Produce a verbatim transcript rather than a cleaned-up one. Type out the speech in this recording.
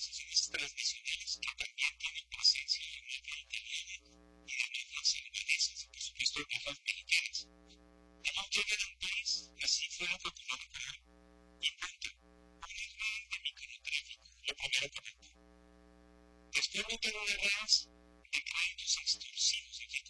organizaciones transnacionales que también tienen presencia en mafia italiana y de mafias albanesas y por supuesto mafias mexicanas. Ellos llegan a un país, así fue lo que tomó Nicolás, y punto. Una red de microtráfico, lo primero que montan. Después montan unas redes